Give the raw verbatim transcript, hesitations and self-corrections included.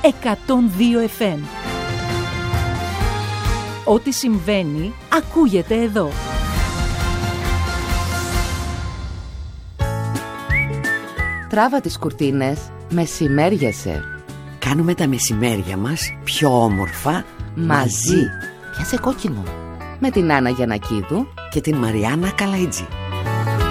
εκατόν δύο εφ εμ. Ό,τι συμβαίνει, ακούγεται εδώ. Τράβα τις κουρτίνες, μεσημέριασε. Κάνουμε τα μεσημέρια μας πιο όμορφα μαζί. Πιάσε κόκκινο. Με την Άννα Γιαννακίδου και την Μαριάννα Καλαϊτζή.